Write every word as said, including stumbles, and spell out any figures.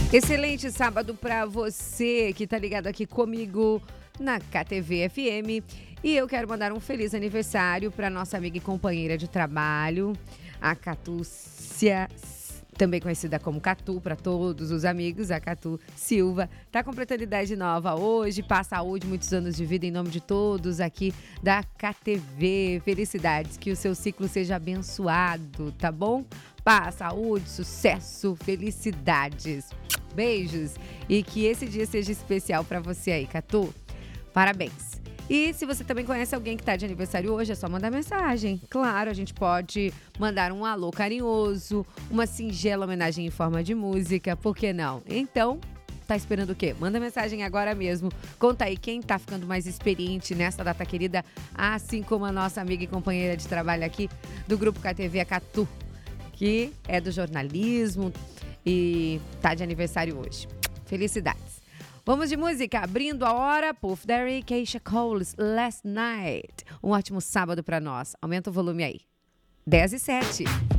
Excelente sábado para você que tá ligado aqui comigo na K T V F M. E eu quero mandar um feliz aniversário para nossa amiga e companheira de trabalho, a Catúcia, também conhecida como Catu para todos os amigos, a Catu Silva. Tá completando idade nova hoje, passa saúde, muitos anos de vida em nome de todos aqui da K T V. Felicidades, que o seu ciclo seja abençoado, tá bom? Paz, saúde, sucesso, felicidades. Beijos e que esse dia seja especial para você aí, Catu. Parabéns. E se você também conhece alguém que está de aniversário hoje, é só mandar mensagem. Claro, a gente pode mandar um alô carinhoso, uma singela homenagem em forma de música, por que não? Então, tá esperando o quê? Manda mensagem agora mesmo. Conta aí quem tá ficando mais experiente nessa data querida, assim como a nossa amiga e companheira de trabalho aqui do Grupo K T V, a Catu, que é do jornalismo e tá de aniversário hoje. Felicidades. Vamos de música, abrindo a hora, Puff Daddy, Keisha Cole's Last Night. Um ótimo sábado para nós. Aumenta o volume aí. dez e sete.